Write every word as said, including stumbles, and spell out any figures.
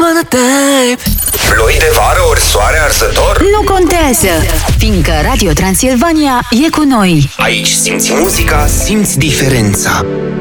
wanna type. Ploi de vară ori soare arzător? Nu contează, fiindcă Radio Transilvania e cu noi. Aici simți muzica, simți diferența.